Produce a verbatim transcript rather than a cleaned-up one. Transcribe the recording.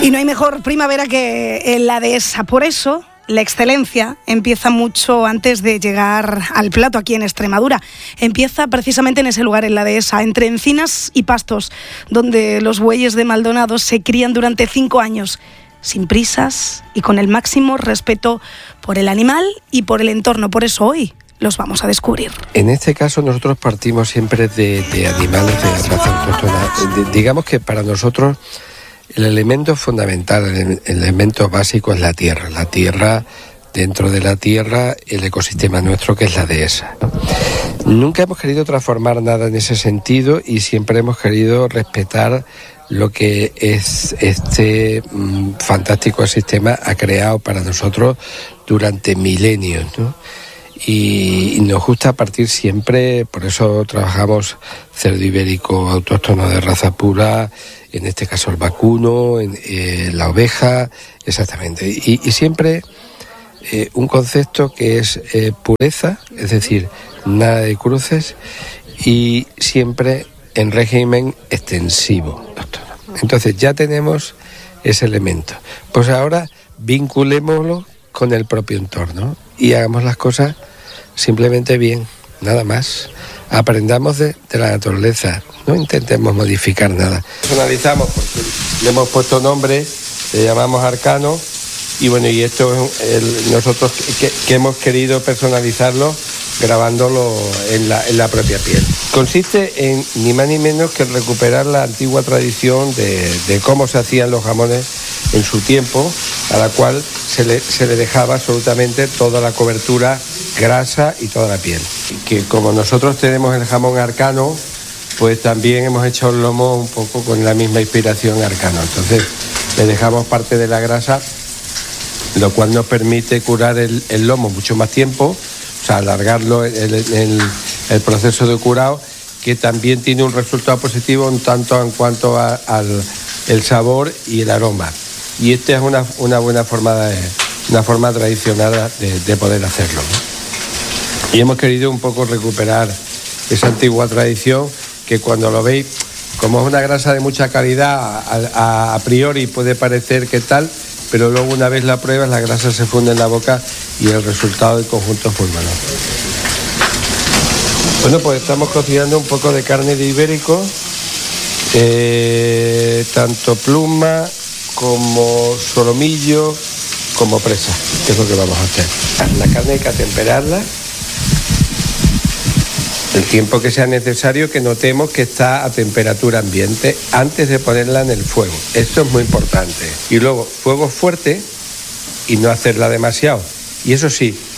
Y no hay mejor primavera que la dehesa. Por eso la excelencia empieza mucho antes de llegar al plato aquí en Extremadura. Empieza precisamente en ese lugar, en la dehesa, entre encinas y pastos, donde los bueyes de Maldonado se crían durante cinco años, sin prisas y con el máximo respeto por el animal y por el entorno. Por eso hoy los vamos a descubrir. En este caso nosotros partimos siempre de, de animales de la raza autóctona. De, digamos que para nosotros el elemento fundamental, el, el elemento básico es la tierra. La tierra, dentro de la tierra, el ecosistema nuestro que es la dehesa, ¿no? Nunca hemos querido transformar nada en ese sentido y siempre hemos querido respetar lo que es este mmm, fantástico sistema ha creado para nosotros durante milenios, ¿no? Y, y nos gusta partir siempre, por eso trabajamos cerdo ibérico autóctono de raza pura, en este caso el vacuno, en, eh, la oveja, exactamente. Y, y siempre eh, un concepto que es eh, pureza, es decir, nada de cruces, y siempre en régimen extensivo. Entonces ya tenemos ese elemento. Pues ahora vinculémoslo con el propio entorno y hagamos las cosas simplemente bien, nada más. Aprendamos de, de la naturaleza, no intentemos modificar nada. Personalizamos porque le hemos puesto nombre, le llamamos Arcano, y bueno, y esto es el, nosotros que, que hemos querido personalizarlo grabándolo en la, en la propia piel. Consiste en ni más ni menos que recuperar la antigua tradición de, de cómo se hacían los jamones en su tiempo, a la cual se le, se le dejaba absolutamente toda la cobertura, grasa y toda la piel. Y que como nosotros tenemos el jamón Arcano, pues también hemos hecho el lomo un poco con la misma inspiración Arcano. Entonces le dejamos parte de la grasa, lo cual nos permite curar el, el lomo mucho más tiempo, o sea, alargarlo el, el, el proceso de curado, que también tiene un resultado positivo en tanto en cuanto a, al el sabor y el aroma. Y esta es una, una buena forma de, una forma tradicional de, de poder hacerlo, ¿no? Y hemos querido un poco recuperar esa antigua tradición que cuando lo veis, como es una grasa de mucha calidad, a, a, a priori puede parecer que tal, pero luego una vez la pruebas la grasa se funde en la boca y el resultado del conjunto es muy bueno. Bueno, pues estamos cocinando un poco de carne de ibérico, eh, tanto pluma como solomillo como presa, que es lo que vamos a hacer. La carne hay que atemperarla el tiempo que sea necesario, que notemos que está a temperatura ambiente antes de ponerla en el fuego. Esto es muy importante. Y luego, fuego fuerte y no hacerla demasiado. Y eso sí,